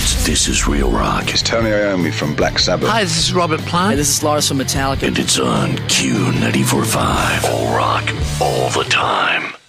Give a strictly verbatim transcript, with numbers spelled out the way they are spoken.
It's This Is Real Rock. It's Tony Iommi from Black Sabbath. Hi, this is Robert Plant. Hey, this is Lars from Metallica. And it's on Q ninety-four point five. All rock, all the time.